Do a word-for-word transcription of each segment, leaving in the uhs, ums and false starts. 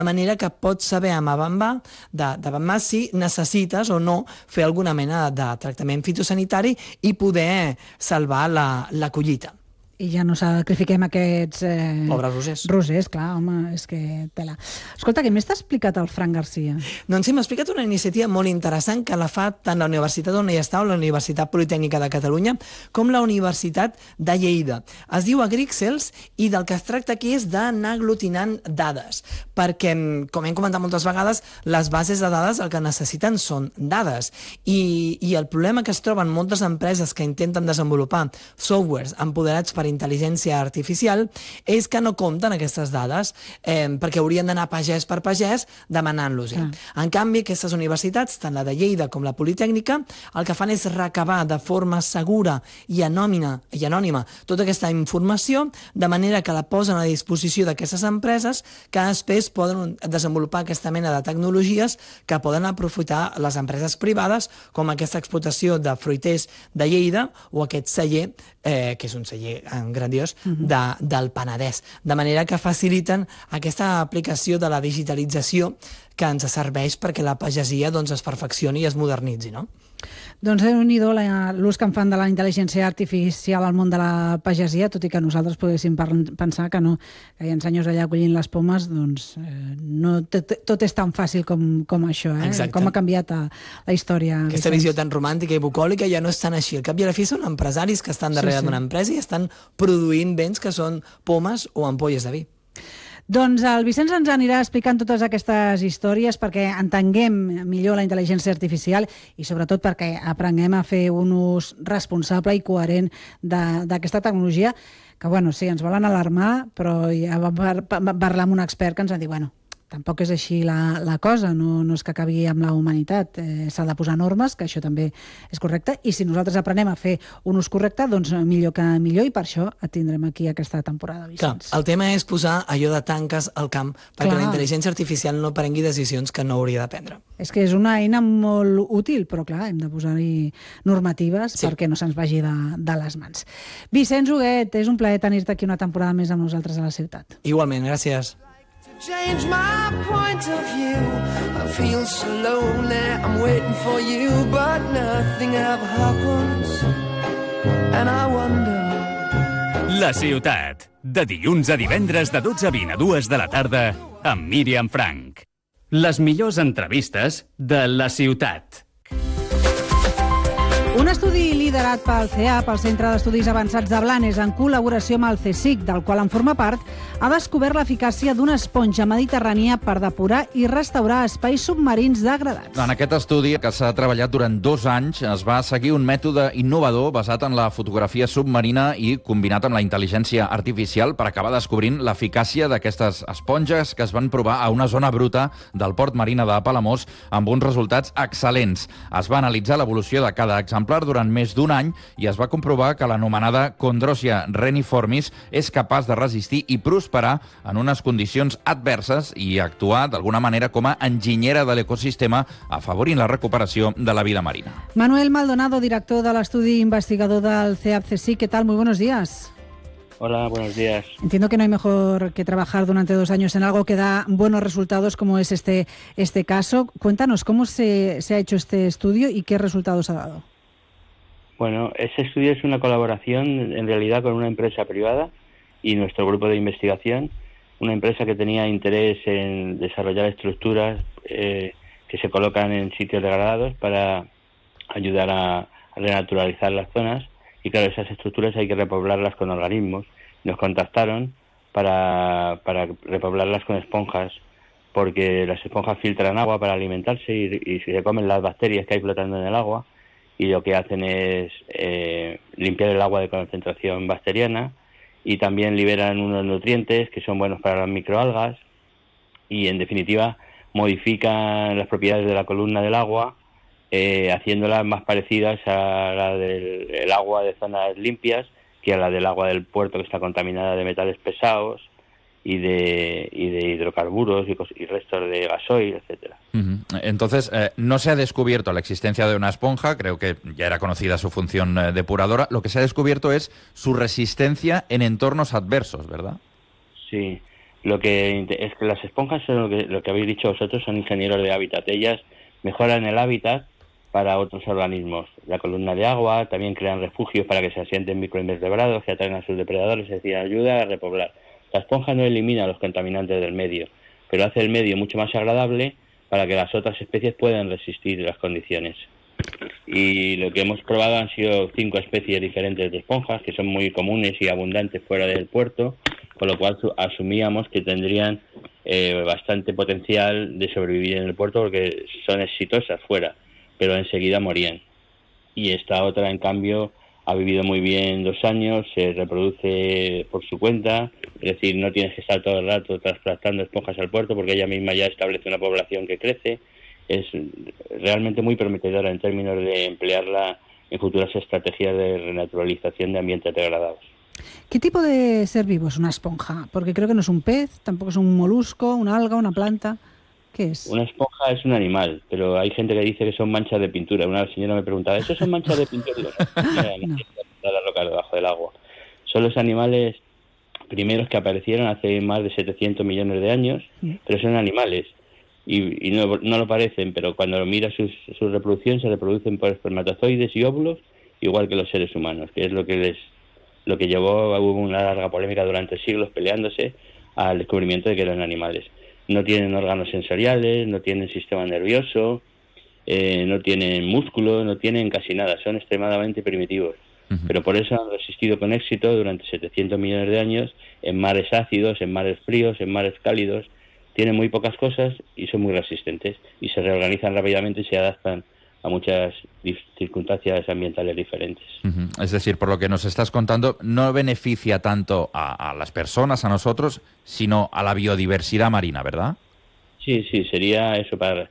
de manera que pots saber amb avantmà, de, d'avantmà si necessites o no fer alguna mena de tractament fitosanitari i poder salvar la, la collita. I ja no sacrifiquem aquests... Eh, Pobres rosers. Rosers, clar, home, és que tela. Escolta, què més t'ha explicat el Fran Garcia? Doncs sí, m'ha explicat una iniciativa molt interessant que la fa tant la Universitat on ella està, o la Universitat Politècnica de Catalunya, com la Universitat de Lleida. Es diu Agrixels i del que es tracta aquí és d'anar aglutinant dades, perquè, com hem comentat moltes vegades, les bases de dades el que necessiten són dades. I, i el problema que es troben moltes empreses que intenten desenvolupar softwares empoderats per intel·ligència artificial és que no compten aquestes dades eh, perquè haurien d'anar pagès per pagès demanant-los. Ah. En canvi, aquestes universitats, tant la de Lleida com la Politècnica, el que fan és recabar de forma segura i anònima, i anònima tota aquesta informació, de manera que la posen a disposició d'aquestes empreses que després poden desenvolupar aquesta mena de tecnologies que poden aprofitar les empreses privades, com aquesta explotació de fruiters de Lleida o aquest celler, eh, que és un celler grandiós, de, del Penedès. De manera que faciliten aquesta aplicació de la digitalització que ens serveix perquè la pagesia doncs, es perfeccioni i es modernitzi, no? Doncs déu-n'hi-do l'ús que en fan de la intel·ligència artificial al món de la pagesia, tot i que nosaltres poguéssim pensar que no, que hi ha senyors allà collint les pomes, doncs eh, no tot, tot és tan fàcil com, com això, eh? Exacte. Com ha canviat a, la història. Aquesta Vicenç. visió tan romàntica i bucòlica ja no és tan així. Al cap i a la fi són empresaris que estan darrere Sí, sí. d'una empresa i estan produint béns que són pomes o ampolles de vi. Doncs el Vicenç ens anirà explicant totes aquestes històries perquè entenguem millor la intel·ligència artificial i sobretot perquè aprenguem a fer un ús responsable i coherent d'aquesta tecnologia que, bueno, sí, ens volen alarmar, però ja vam parlar amb un expert que ens va dir, bueno, tampoc és així la, la cosa, no, no és que acabi amb la humanitat, eh, s'ha de posar normes, que això també és correcte, i si nosaltres aprenem a fer un ús correcte, doncs millor que millor, i per això et tindrem aquí aquesta temporada, Vicenç. Clar, el tema és posar allò de tanques al camp perquè Clar. la intel·ligència artificial no prengui decisions que no hauria de prendre. És que és una eina molt útil, però clar, hem de posar-hi normatives sí. perquè no se'ns vagi de, de les mans. Vicenç Huguet, és un plaer tenir-te aquí una temporada més amb nosaltres a la ciutat. Igualment, gràcies. Change my point of view. I feel so lonely, I'm waiting for you, but nothing ever happens, and I wonder. La ciutat, de dilluns a divendres de dotze a vint a dues de la tarda, amb Míriam Frank. Les millors entrevistes de la ciutat. Un estudi liderat pel C E A P, el Centre d'Estudis Avançats de Blanes, en col·laboració amb el CSIC, del qual en forma part, ha descobert l'eficàcia d'una esponja mediterrània per depurar i restaurar espais submarins degradats. En aquest estudi, que s'ha treballat durant dos anys, es va seguir un mètode innovador basat en la fotografia submarina i combinat amb la intel·ligència artificial per acabar descobrint l'eficàcia d'aquestes esponges que es van provar a una zona bruta del port marina de Palamós amb uns resultats excel·lents. Es va analitzar l'evolució de cada exemplar durant més d'un any i es va comprovar que l'anomenada Chondrosia reniformis és capaç de resistir i prosperar en unes condicions adverses i actuar d'alguna manera com a enginyera de l'ecosistema, afavorint la recuperació de la vida marina. Manuel Maldonado, director de l'estudi investigador del C E A P C S I C, ¿qué tal? Muy buenos días. Hola, buenos días. Entiendo que no hay mejor que trabajar durante dos años en algo que da buenos resultados como es este, este caso. Cuéntanos, ¿cómo se, se ha hecho este estudio y qué resultados ha dado? Bueno, ese estudio es una colaboración en realidad con una empresa privada y nuestro grupo de investigación, una empresa que tenía interés en desarrollar estructuras eh, que se colocan en sitios degradados para ayudar a, a renaturalizar las zonas. Y claro, esas estructuras hay que repoblarlas con organismos. Nos contactaron para, para repoblarlas con esponjas, porque las esponjas filtran agua para alimentarse y, y se comen las bacterias que hay flotando en el agua, y lo que hacen es eh, limpiar el agua de concentración bacteriana, y también liberan unos nutrientes que son buenos para las microalgas, y en definitiva modifican las propiedades de la columna del agua, Eh, haciéndolas más parecidas a la del el agua de zonas limpias que a la del agua del puerto, que está contaminada de metales pesados y de, y de hidrocarburos y, y restos de gasoil, etcétera. Uh-huh. Entonces, eh, no se ha descubierto la existencia de una esponja, creo que ya era conocida su función eh, depuradora. Lo que se ha descubierto es su resistencia en entornos adversos, ¿verdad? Sí. Lo que es que las esponjas son lo que, lo que habéis dicho vosotros, son ingenieros de hábitat. Ellas mejoran el hábitat para otros organismos. La columna de agua, también crean refugios para que se asienten microinvertebrados que atraen a sus depredadores, es decir, ayuda a repoblar. La esponja no elimina los contaminantes del medio, pero hace el medio mucho más agradable para que las otras especies puedan resistir las condiciones. Y lo que hemos probado han sido cinco especies diferentes de esponjas, que son muy comunes y abundantes fuera del puerto, con lo cual asumíamos que tendrían eh, bastante potencial de sobrevivir en el puerto porque son exitosas fuera, pero enseguida morían. Y esta otra, en cambio, ha vivido muy bien dos años, se reproduce por su cuenta, es decir, no tienes que estar todo el rato trasplantando esponjas al puerto porque ella misma ya establece una población que crece. Es realmente muy prometedora en términos de emplearla en futuras estrategias de renaturalización de ambientes degradados. ¿Qué tipo de ser vivo es una esponja? Porque creo que no es un pez, tampoco es un molusco, una alga, una planta. ¿Qué es? Una esponja es un animal, pero hay gente que dice que son manchas de pintura. Una señora me preguntaba, ¿eso son manchas de pintura? Digo, no, no, no. La roca debajo del agua. Son los animales primeros que aparecieron hace más de setecientos millones de años, sí. Pero son animales. Y, y no, no lo parecen, pero cuando miras su, su reproducción se reproducen por espermatozoides y óvulos, igual que los seres humanos, que es lo que les lo que llevó, hubo una larga polémica durante siglos peleándose al descubrimiento de que eran animales. No tienen órganos sensoriales, no tienen sistema nervioso, eh, no tienen músculo, no tienen casi nada, son extremadamente primitivos. Uh-huh. Pero por eso han resistido con éxito durante setecientos millones de años en mares ácidos, en mares fríos, en mares cálidos. Tienen muy pocas cosas y son muy resistentes y se reorganizan rápidamente y se adaptan a muchas circunstancias ambientales diferentes. Uh-huh. Es decir, por lo que nos estás contando, no beneficia tanto a, a las personas, a nosotros, sino a la biodiversidad marina, ¿verdad? Sí, sí, sería eso. Para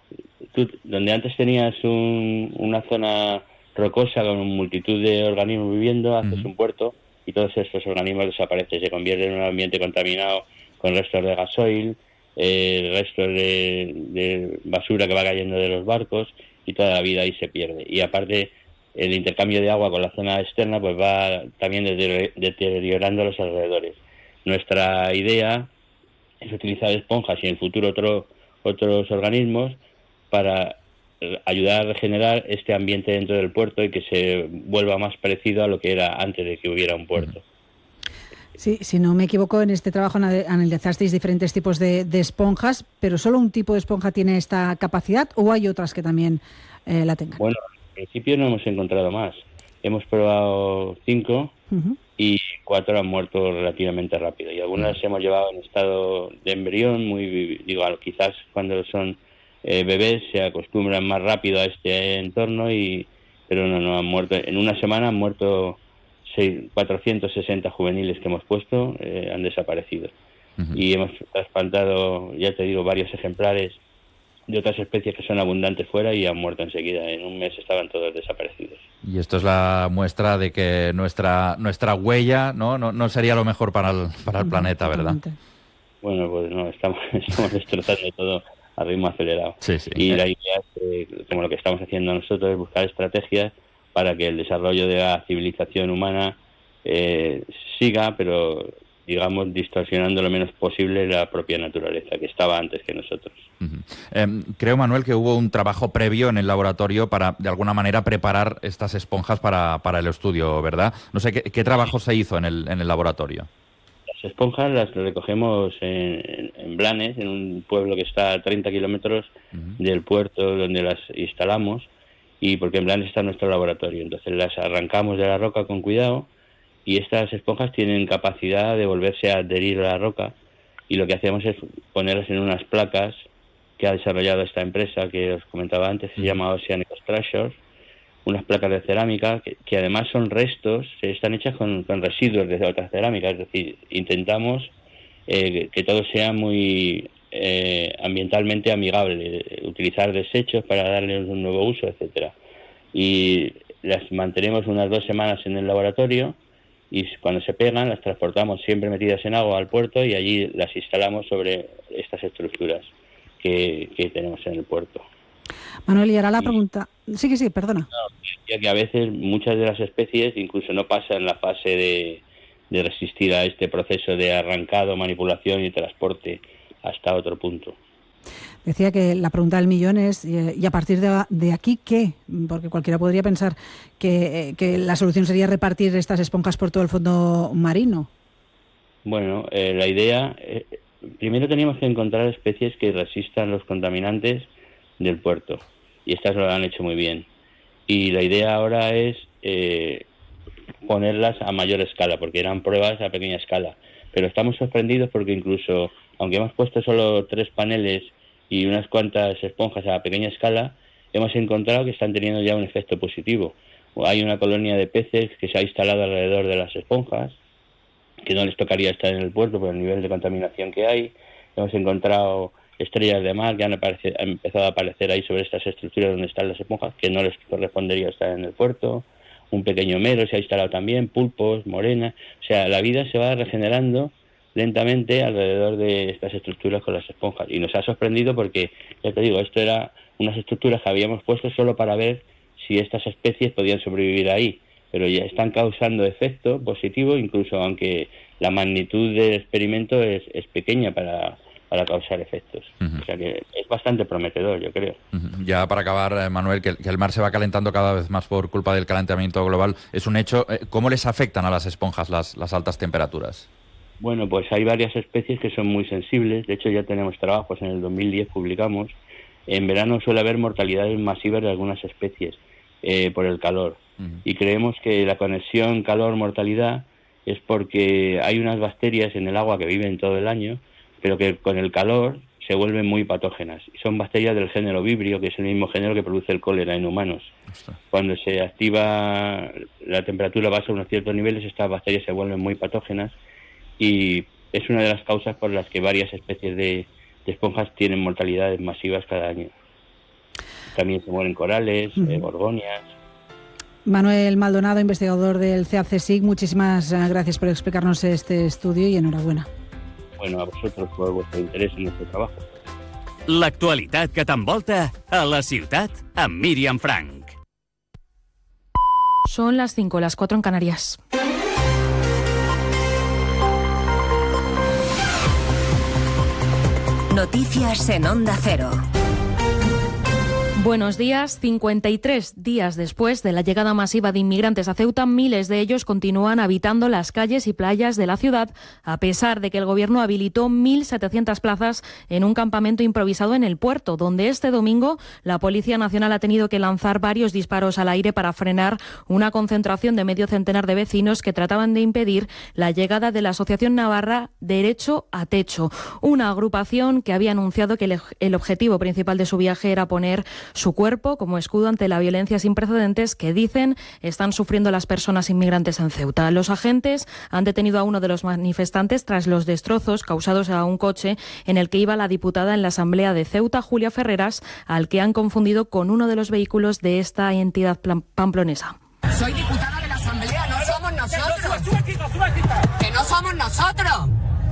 tú, donde antes tenías un, una zona rocosa con multitud de organismos viviendo, haces uh-huh. un puerto y todos estos organismos desaparecen, se convierten en un ambiente contaminado con restos de gasoil, eh, restos de, de basura que va cayendo de los barcos, y toda la vida ahí se pierde. Y aparte, el intercambio de agua con la zona externa pues va también deteriorando los alrededores. Nuestra idea es utilizar esponjas y en el futuro otro, otros organismos para ayudar a regenerar este ambiente dentro del puerto y que se vuelva más parecido a lo que era antes de que hubiera un puerto. Sí, si no me equivoco, en este trabajo analizasteis diferentes tipos de, de esponjas, pero ¿solo un tipo de esponja tiene esta capacidad o hay otras que también eh, la tengan? Bueno, en principio no hemos encontrado más. Hemos probado cinco uh-huh. y cuatro han muerto relativamente rápido. Y algunas uh-huh. las hemos llevado en estado de embrión, muy digo, quizás cuando son eh, bebés se acostumbran más rápido a este entorno, y pero no, no han muerto. En una semana han muerto cuatrocientos sesenta juveniles que hemos puesto, eh, han desaparecido. Uh-huh. Y hemos trasplantado, ya te digo, varios ejemplares de otras especies que son abundantes fuera y han muerto enseguida. En un mes estaban todos desaparecidos. Y esto es la muestra de que nuestra nuestra huella no no, no sería lo mejor para el, para el planeta, ¿verdad? Bueno, pues no, estamos, estamos destrozando todo a ritmo acelerado. Sí, sí. Y la idea es, eh, como lo que estamos haciendo nosotros, es buscar estrategias para que el desarrollo de la civilización humana eh, siga, pero digamos distorsionando lo menos posible la propia naturaleza, que estaba antes que nosotros. Uh-huh. Eh, creo, Manuel, que hubo un trabajo previo en el laboratorio para, de alguna manera, preparar estas esponjas para, para el estudio, ¿verdad? No sé, ¿qué, qué trabajo se hizo en el, en el laboratorio? Las esponjas las recogemos en, en Blanes, en un pueblo que está a treinta kilómetros uh-huh. del puerto donde las instalamos, y porque en Blanes está nuestro laboratorio. Entonces las arrancamos de la roca con cuidado, y estas esponjas tienen capacidad de volverse a adherir a la roca, y lo que hacemos es ponerlas en unas placas que ha desarrollado esta empresa que os comentaba antes, se llama Oceanic Structures, unas placas de cerámica que, que además son restos, están hechas con, con residuos de otras cerámicas, es decir, intentamos eh, que todo sea muy eh, ambientalmente amigable, utilizar desechos para darles un nuevo uso, etcétera. Y las mantenemos unas dos semanas en el laboratorio, y cuando se pegan las transportamos siempre metidas en agua al puerto, y allí las instalamos sobre estas estructuras que, que tenemos en el puerto. Manuel, y ahora la pregunta... Sí, que sí, perdona. No, ya que a veces muchas de las especies incluso no pasan la fase de, de resistir a este proceso de arrancado, manipulación y transporte hasta otro punto. Decía que la pregunta del millón es, ¿y a partir de, de aquí qué? Porque cualquiera podría pensar que, que la solución sería repartir estas esponjas por todo el fondo marino. Bueno, eh, la idea... Eh, primero teníamos que encontrar especies que resistan los contaminantes del puerto, y estas lo han hecho muy bien. Y la idea ahora es eh, ponerlas a mayor escala, porque eran pruebas a pequeña escala. Pero estamos sorprendidos porque incluso, aunque hemos puesto solo tres paneles y unas cuantas esponjas a pequeña escala, hemos encontrado que están teniendo ya un efecto positivo. Hay una colonia de peces que se ha instalado alrededor de las esponjas, que no les tocaría estar en el puerto por el nivel de contaminación que hay. Hemos encontrado estrellas de mar que han, aparecido, han empezado a aparecer ahí sobre estas estructuras donde están las esponjas, que no les correspondería estar en el puerto. Un pequeño mero se ha instalado también, pulpos, morenas. O sea, la vida se va regenerando lentamente alrededor de estas estructuras con las esponjas. Y nos ha sorprendido porque, ya te digo, esto era unas estructuras que habíamos puesto solo para ver si estas especies podían sobrevivir ahí. Pero ya están causando efecto positivo, incluso aunque la magnitud del experimento es, es pequeña para, para causar efectos. Uh-huh. O sea que es bastante prometedor, yo creo. Uh-huh. Ya para acabar, Manuel, que, que el mar se va calentando cada vez más por culpa del calentamiento global, es un hecho. ¿Cómo les afectan a las esponjas las, las altas temperaturas? Bueno, pues hay varias especies que son muy sensibles. De hecho, ya tenemos trabajos, en el dos mil diez publicamos. En verano suele haber mortalidades masivas de algunas especies eh, por el calor. Uh-huh. Y creemos que la conexión calor-mortalidad es porque hay unas bacterias en el agua que viven todo el año, pero que con el calor se vuelven muy patógenas. Y son bacterias del género Vibrio, que es el mismo género que produce el cólera en humanos. Ostras. Cuando se activa la temperatura base a unos ciertos niveles, estas bacterias se vuelven muy patógenas, y es una de las causas por las que varias especies de, de esponjas tienen mortalidades masivas cada año. También se mueren corales, uh-huh. eh, gorgonias. Manuel Maldonado, investigador del C E A C S I C, muchísimas gracias por explicarnos este estudio y enhorabuena. Bueno, a vosotros por vuestro interés en nuestro trabajo. L'actualitat que t'envolta a la ciutat amb Míriam Frank. Son las cinco, las cuatro en Canarias. Noticias en Onda Cero. Buenos días. cincuenta y tres días después de la llegada masiva de inmigrantes a Ceuta, miles de ellos continúan habitando las calles y playas de la ciudad, a pesar de que el Gobierno habilitó mil setecientas plazas en un campamento improvisado en el puerto, donde este domingo la Policía Nacional ha tenido que lanzar varios disparos al aire para frenar una concentración de medio centenar de vecinos que trataban de impedir la llegada de la Asociación Navarra Derecho a Techo, una agrupación que había anunciado que el, el objetivo principal de su viaje era poner su cuerpo como escudo ante la violencia sin precedentes que, dicen, están sufriendo las personas inmigrantes en Ceuta. Los agentes han detenido a uno de los manifestantes tras los destrozos causados a un coche en el que iba la diputada en la Asamblea de Ceuta, Julia Ferreras, al que han confundido con uno de los vehículos de esta entidad pamplonesa. Soy diputada de la Asamblea, no somos nosotros. Que no somos nosotros.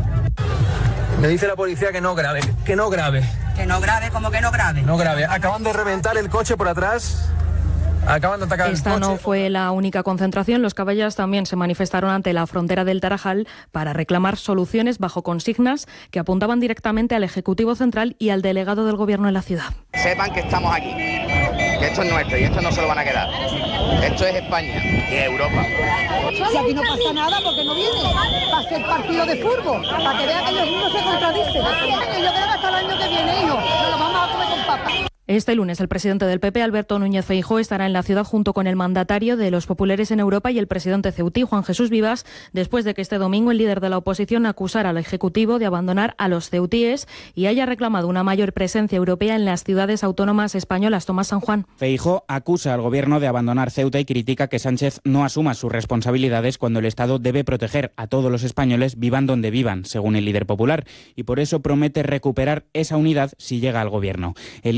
Me dice la policía que no grave, que no grave. Que no grave, ¿cómo que no grave? No grave. Acaban de reventar el coche por atrás. Acaban de atacar Esta el coche. no fue la única concentración. Los caballas también se manifestaron ante la frontera del Tarajal para reclamar soluciones bajo consignas que apuntaban directamente al Ejecutivo Central y al delegado del Gobierno en la ciudad. Sepan que estamos aquí, que esto es nuestro y esto no se lo van a quedar. Esto es España y Europa. Si aquí no pasa nada, porque no viene para hacer partido de fútbol, para que vean que ellos mismos se contradicen. Yo creo que hasta el año que viene, hijo, nos lo vamos a comer con papas. Este lunes el presidente del P P, Alberto Núñez Feijóo, estará en la ciudad junto con el mandatario de los populares en Europa y el presidente ceutí, Juan Jesús Vivas, después de que este domingo el líder de la oposición acusara al Ejecutivo de abandonar a los ceutíes y haya reclamado una mayor presencia europea en las ciudades autónomas españolas. Tomás San Juan. Feijóo acusa al Gobierno de abandonar Ceuta y critica que Sánchez no asuma sus responsabilidades cuando el Estado debe proteger a todos los españoles, vivan donde vivan, según el líder popular, y por eso promete recuperar esa unidad si llega al Gobierno. El líder del P P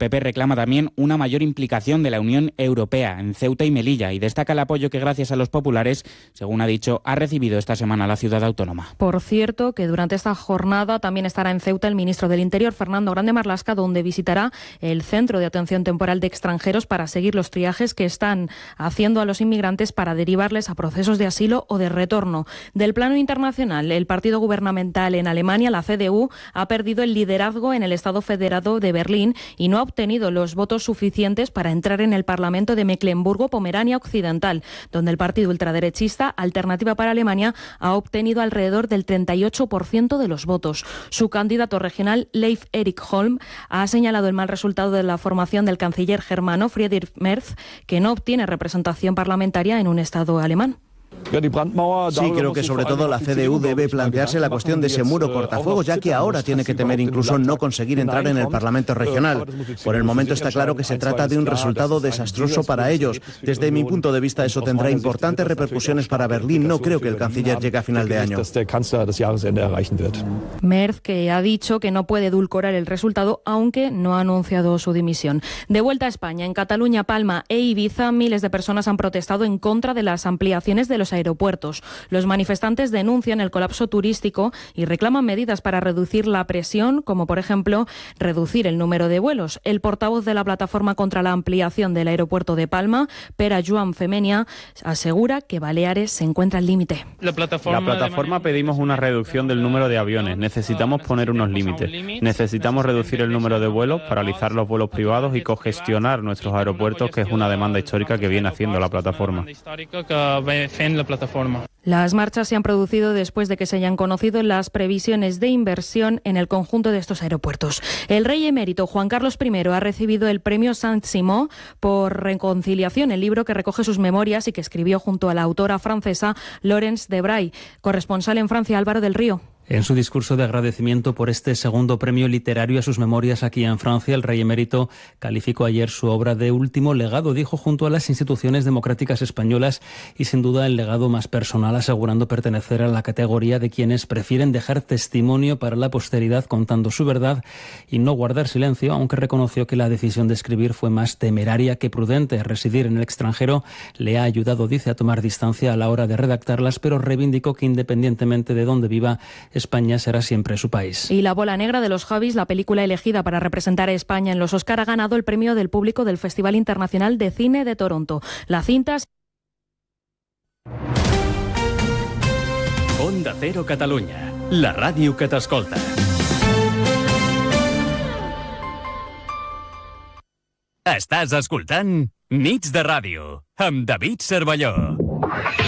P P reclama también una mayor implicación de la Unión Europea en Ceuta y Melilla y destaca el apoyo que gracias a los populares, según ha dicho, ha recibido esta semana la ciudad autónoma. Por cierto, que durante esta jornada también estará en Ceuta el ministro del Interior, Fernando Grande Marlaska, donde visitará el Centro de Atención Temporal de Extranjeros para seguir los triajes que están haciendo a los inmigrantes para derivarles a procesos de asilo o de retorno. Del plano internacional, el partido gubernamental en Alemania, la C D U, ha perdido el liderazgo en el Estado Federado de Berlín y no ha obtenido los votos suficientes para entrar en el Parlamento de Mecklemburgo-Pomerania Occidental, donde el partido ultraderechista Alternativa para Alemania ha obtenido alrededor del treinta y ocho por ciento de los votos. Su candidato regional, Leif Erik Holm, ha señalado el mal resultado de la formación del canciller germano Friedrich Merz, que no obtiene representación parlamentaria en un Estado alemán. Sí, creo que sobre todo la C D U debe plantearse la cuestión de ese muro cortafuegos, ya que ahora tiene que temer incluso no conseguir entrar en el Parlamento regional. Por el momento está claro que se trata de un resultado desastroso para ellos. Desde mi punto de vista eso tendrá importantes repercusiones para Berlín. No creo que el canciller llegue a final de año. Merz, que ha dicho que no puede edulcorar el resultado, aunque no ha anunciado su dimisión. De vuelta a España, en Cataluña, Palma e Ibiza, miles de personas han protestado en contra de las ampliaciones de los aeropuertos. Los manifestantes denuncian el colapso turístico y reclaman medidas para reducir la presión, como por ejemplo reducir el número de vuelos. El portavoz de la plataforma contra la ampliación del aeropuerto de Palma, Pere Joan Femenia, asegura que Baleares se encuentra al límite. La plataforma, la plataforma pedimos una reducción del número de aviones. Necesitamos poner unos límites. Necesitamos reducir el número de vuelos, paralizar los vuelos privados y congestionar nuestros aeropuertos, que es una demanda histórica que viene haciendo la plataforma. La plataforma. Las marchas se han producido después de que se hayan conocido las previsiones de inversión en el conjunto de estos aeropuertos. El rey emérito Juan Carlos primero ha recibido el premio Saint-Simon por Reconciliación, el libro que recoge sus memorias y que escribió junto a la autora francesa Laurence Debray. Corresponsal en Francia, Álvaro del Río. En su discurso de agradecimiento por este segundo premio literario a sus memorias aquí en Francia, el rey emérito calificó ayer su obra de último legado, dijo, junto a las instituciones democráticas españolas y sin duda el legado más personal, asegurando pertenecer a la categoría de quienes prefieren dejar testimonio para la posteridad contando su verdad y no guardar silencio, aunque reconoció que la decisión de escribir fue más temeraria que prudente. Residir en el extranjero le ha ayudado, dice, a tomar distancia a la hora de redactarlas, pero reivindicó que independientemente de dónde viva, España será siempre su país. Y La bola negra de los Javis, la película elegida para representar a España en los Oscar, ha ganado el premio del público del Festival Internacional de Cine de Toronto. La cinta... Onda Cero Catalunya, la ràdio que t'escolta. Estàs escoltant Nits de Ràdio, amb David Cervelló.